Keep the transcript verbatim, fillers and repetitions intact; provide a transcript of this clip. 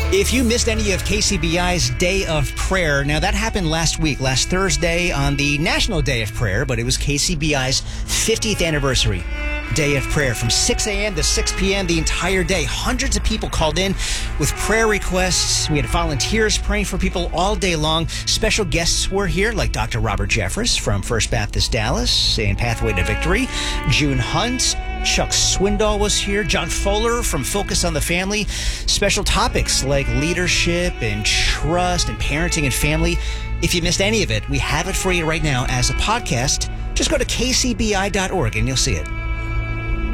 If you missed any of K C B I's Day of Prayer, now that happened last week, last Thursday on the National Day of Prayer, but it was K C B I's fiftieth anniversary Day of Prayer from six a.m. to six p.m. the entire day. Hundreds of people called in with prayer requests. We had volunteers praying for people all day long. Special guests were here like Doctor Robert Jeffress from First Baptist Dallas and Pathway to Victory. June Hunt. Chuck Swindoll was here. John Fuller from Focus on the Family. Special topics like leadership and trust and parenting and family. If you missed any of it, we have it for you right now as a podcast. Just go to k c b i dot org and you'll see it.